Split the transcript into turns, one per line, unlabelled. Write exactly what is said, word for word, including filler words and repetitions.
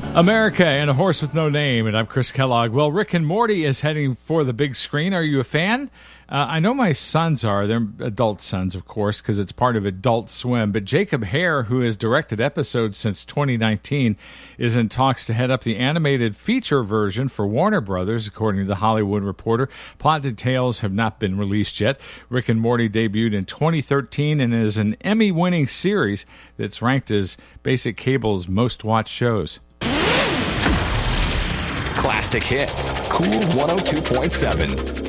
America and a Horse with No Name, and I'm Chris Kellogg. Well, Rick and Morty is heading for the big screen. Are you a fan? Uh, I know my sons are. They're adult sons, of course, because it's part of Adult Swim. But Jacob Hare, who has directed episodes since twenty nineteen, is in talks to head up the animated feature version for Warner Brothers, according to The Hollywood Reporter. Plot details have not been released yet. Rick and Morty debuted in twenty thirteen and is an Emmy-winning series that's ranked as basic cable's most-watched shows.
Classic Hits, Cool one oh two point seven.